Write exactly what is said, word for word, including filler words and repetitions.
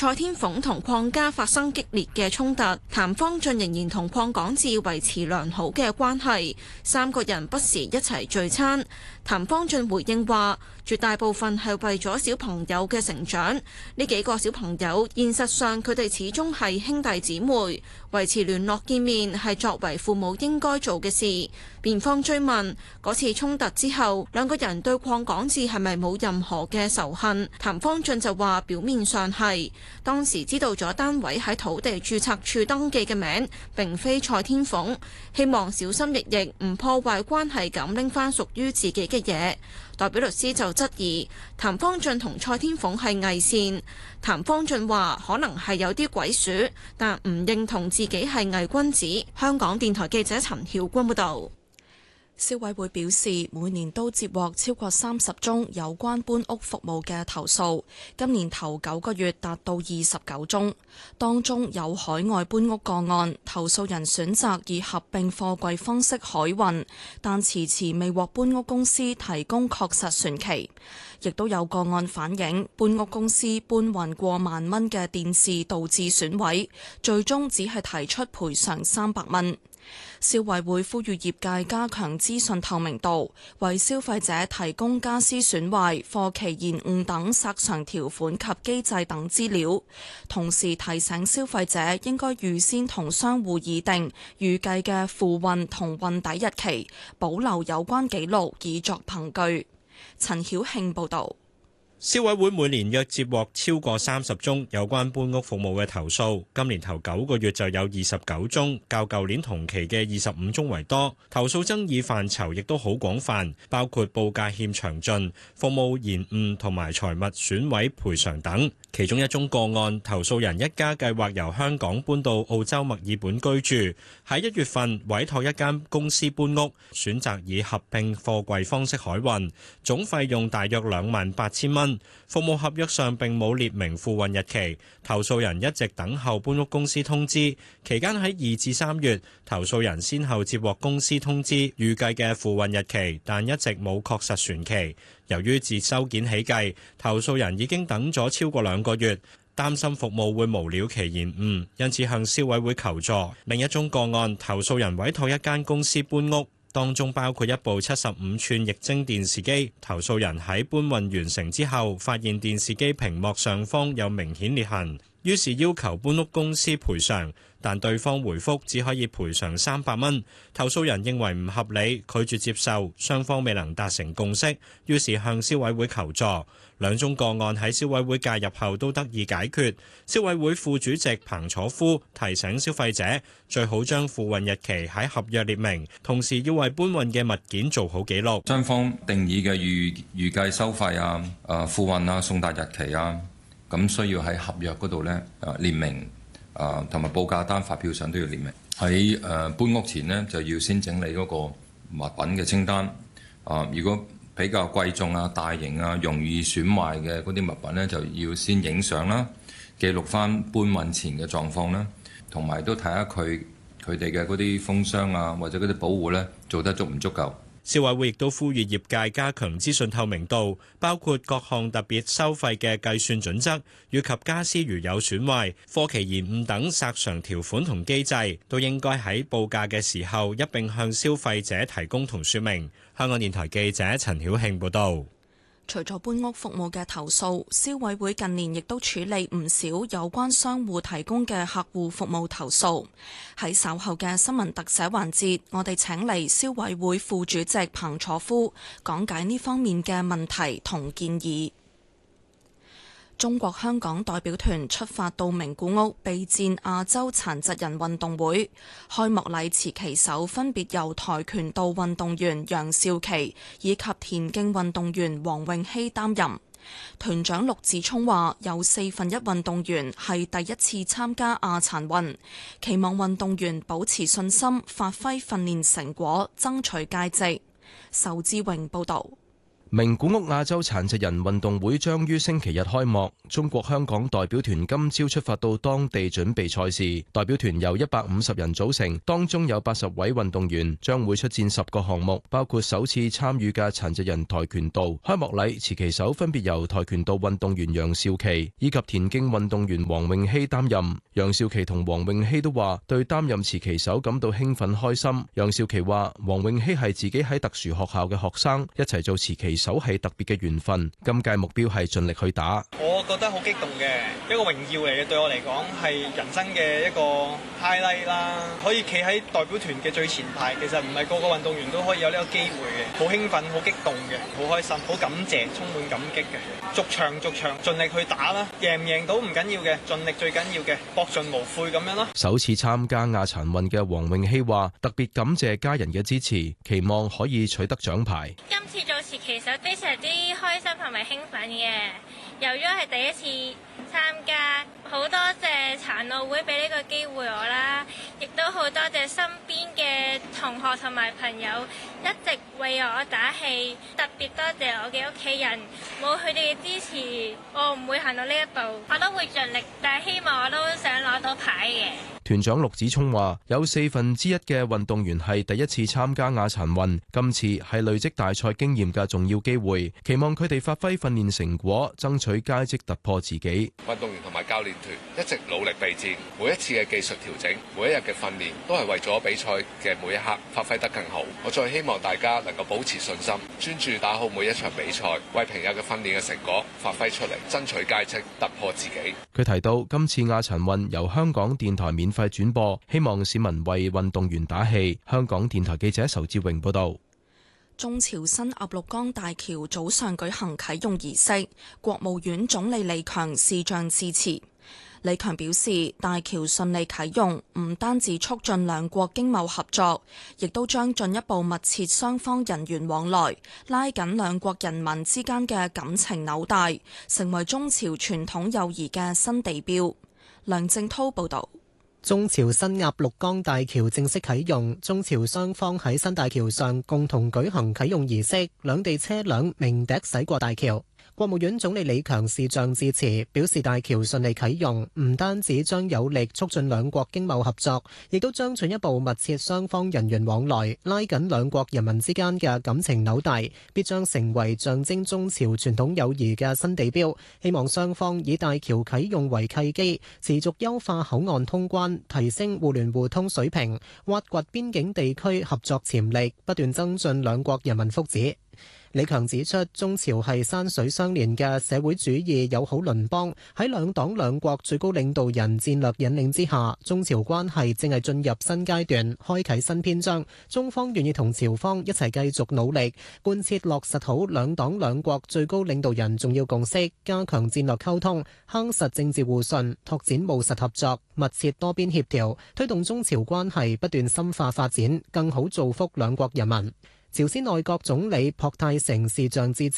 蔡天鳳同鄺家發生激烈嘅衝突，譚方俊仍然同鄺港智維持良好嘅關係，三個人不時一齊聚餐。譚方俊回應話，絕大部分係為咗小朋友嘅成長，呢幾個小朋友現實上佢哋始終係兄弟姊妹，維持聯絡見面係作為父母應該做嘅事。辯方追問嗰次衝突之後，兩個人對鄺港智係咪冇任何嘅仇恨？譚方俊就話表面上係，當時知道咗單位喺土地註冊處登記嘅名並非蔡天鳳，希望小心翼翼唔破壞關係咁拎翻屬於自己嘅嘢。代表律師就質疑譚方俊同蔡天鳳係偽善。譚方俊話可能係有啲鬼鼠，但唔認同自己係偽君子。香港電台記者陳曉君報導。 消委會表示，每年都接獲超過三十宗有關搬屋服務嘅投訴，今年頭九個月達到二十九宗，當中有海外搬屋個案，投訴人選擇以合併貨櫃方式海運，但遲遲未獲搬屋公司提供確實船期，亦都有個案反映搬屋公司搬運過萬蚊嘅電視導致損毀，最終只係提出賠償三百蚊。消委會呼籲業界加強資訊透明度，為消費者提供家私損壞、貨期延誤等索償條款及機制等資料，同時提醒消費者應該預先同商戶議定預計嘅付運同運抵日期，保留有關記錄以作憑據。陳曉慶報導。 消委會每年約接獲超過三十宗有關搬屋服務嘅投訴，今年頭九個月就有二十九宗，較舊年同期嘅二十五宗為多。投訴爭議範疇亦都好廣泛，包括報價欠詳盡、服務延誤同埋財物損毀賠償等。其中一宗個案，投訴人一家計劃由香港搬到澳洲墨爾本居住，喺一月份委託一間公司搬屋，選擇以合併貨櫃方式海運，總費用大約兩萬八千蚊。服務合約上並冇列明付運日期，投訴人一直等候搬屋公司通知。期間喺二至三月，投訴人先後接獲公司通知預計嘅付運日期，但一直冇確實船期。由於自收件起計，投訴人已經等咗超過兩個月，擔心服務會無了期延誤，因此向消委會求助。另一宗個案，投訴人委託一間公司搬屋，當中包括一部七十五寸液晶電視機，投訴人喺搬運完成之後，發現電視機屏幕上方有明顯裂痕，於是要求搬屋公司賠償，但對方回覆只可以賠償三百蚊。投訴人認為唔合理，拒絕接受，雙方未能達成共識，於是向消委會求助。兩宗個案喺消委會介入後都得以解決。消委會副主席彭楚夫提醒消費者，最好將付運日期喺合約列明，同時要為搬運嘅物件做好記錄。 雙方定義嘅預預計收費啊、誒付運啊、送達日期啊，咁需要喺合約嗰度咧誒列明，誒同埋報價單發票上都要列明。喺誒搬屋前呢，就要先整理嗰個物品嘅清單。啊，如果比較貴重啊、大型啊、容易損壞嘅嗰啲物品呢，就要先影相啦，記錄翻搬運前嘅狀況啦，同埋都睇下佢佢哋嘅嗰啲封箱啊，或者嗰啲保護呢，做得足唔足夠。 消委會亦都呼籲業界加強資訊透明度，包括各項特別收費嘅計算準則，以及家私如有損壞、貨期延誤等索償條款同機制，都應該喺報價嘅時候一並向消費者提供同說明。香港電台記者陳曉慶報導。 除咗搬屋服務嘅投訴，消委會近年亦都處理唔少有關商戶提供嘅客戶服務投訴。喺稍後嘅新聞特寫環節，我哋請嚟消委會副主席彭楚夫講解呢方面嘅問題同建議。中國香港代表團出發到名古屋備戰亞洲殘疾人運動會，開幕禮持旗手分別由跆拳道運動員楊少琪以及田徑運動員黃詠希擔任。團長陸志聰話：有四分一運動員係第一次參加亞殘運，期望運動員保持信心，發揮訓練成果，爭取佳績。仇志榮報導。 名古屋亞洲殘疾人運動會將於星期日開幕，中國香港代表團今朝出發到當地準備賽事。代表團由一百五十人組成，當中有八十位運動員，將會出戰十個項目，包括首次參與嘅殘疾人跆拳道。開幕禮持旗手分別由跆拳道運動員楊少琪以及田徑運動員黃永熙擔任。楊少琪同黃永熙都話對擔任持旗手感到興奮開心。楊少琪話黃永熙係自己喺特殊學校嘅學生，一齊做持旗手係特別嘅緣分，今屆目標係盡力去打。 我覺得好激動嘅，一個榮耀嚟嘅，對我嚟講係人生嘅一個 highlight 啦。可以企喺代表團嘅最前排，其實唔係個個運動員都可以有呢個機會嘅，好興奮，好激動嘅，好開心，好感謝，充滿感激嘅。逐場逐場盡力去打啦，贏唔贏到唔緊要嘅，盡力最緊要嘅，搏盡無悔咁樣咯。 首次參加亞殘運嘅黃永熙話，特別感謝家人嘅支持，期望可以取得獎牌。 今次做持旗手非常之開心同埋興奮嘅，由於係第一次參加，好多謝殘奧會俾呢個機會我啦，亦都好多謝身邊嘅同學同埋朋友一直為我打氣，特別多謝我嘅屋企人，冇佢哋嘅支持，我唔會行到呢一步。我都會盡力，但係希望我都想攞到牌嘅。 團長陸子聰話：有四分之一嘅運動員係第一次參加亞殘運，今次係累積大賽經驗嘅重要機會，期望佢哋發揮訓練成果，爭取佳績突破自己。 運動員同埋教練團一直努力備戰，每一次嘅技術調整，每一日嘅訓練，都係為咗比賽嘅每一刻發揮得更好。我再希望大家能夠保持信心，專注打好每一場比賽，為平日嘅訓練嘅成果發揮出嚟，爭取佳績突破自己。 佢提到今次亞殘運由香港電台免費轉播，希望市民為運動員打氣。香港電台記者仇志榮報道。 中朝新鴨綠江大橋早上舉行啟用儀式，國務院總理李強視像致辭。李強表示，大橋順利啟用唔單止促進兩國經貿合作，亦都將進一步密切雙方人員往來，拉緊兩國人民之間嘅感情紐帶，成為中朝傳統友誼嘅新地標。梁正滔報導。 中朝新鴨綠江大橋正式啟用，中朝雙方喺新大橋上共同舉行啟用儀式，兩地車輛鳴笛駛過大橋。國務院總理李強視像致辭，表示大橋順利啟用，唔單止將有力促進兩國經貿合作，亦都將進一步密切雙方人員往來，拉緊兩國人民之間嘅感情紐帶，必將成為象徵中朝傳統友誼嘅新地標。希望雙方以大橋啟用為契機，持續優化口岸通關，提升互聯互通水平，挖掘邊境地區合作潛力，不斷增進兩國人民福祉。李強指出，中朝係山水相連嘅社會主義友好鄰邦，喺兩黨兩國最高領導人戰略引領之下，中朝關係正係進入新階段，開啟新篇章。中方願意同朝方一齊繼續努力，貫徹落實好兩黨兩國最高領導人重要共識，加強戰略溝通，夯實政治互信，拓展務實合作，密切多邊協調，推動中朝關係不斷深化發展，更好造福兩國人民。朝鮮內閣總理朴泰成視像致辭。